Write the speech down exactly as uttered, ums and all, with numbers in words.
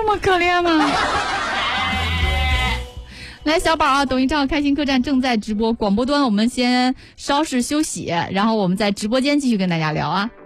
这么可怜吗？来，小宝啊，抖音账号开心客栈正在直播，广播端我们先稍事休息，然后我们在直播间继续跟大家聊啊。